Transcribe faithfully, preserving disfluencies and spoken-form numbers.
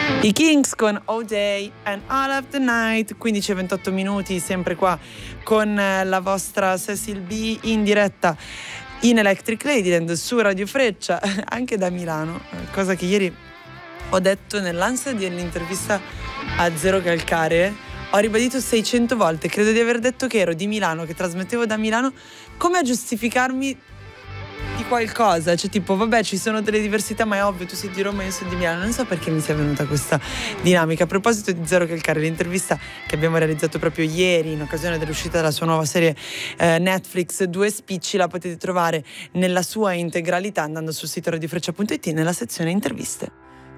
I Kings con All Day and All of the Night, quindici e ventotto minuti, sempre qua con la vostra Cecil B in diretta in Electric Ladyland su Radio Freccia, anche da Milano, cosa che ieri ho detto nell'ansia dell'intervista a Zero Calcare. Ho ribadito seicento volte, credo di aver detto che ero di Milano, che trasmettevo da Milano, come a giustificarmi di qualcosa, cioè tipo vabbè ci sono delle diversità, ma è ovvio, tu sei di Roma e io sono di Milano. Non so perché mi sia venuta questa dinamica. A proposito di Zero Calcare, l'intervista che abbiamo realizzato proprio ieri in occasione dell'uscita della sua nuova serie eh, Netflix Due Spicci, la potete trovare nella sua integralità andando sul sito radiofreccia punto it nella sezione interviste.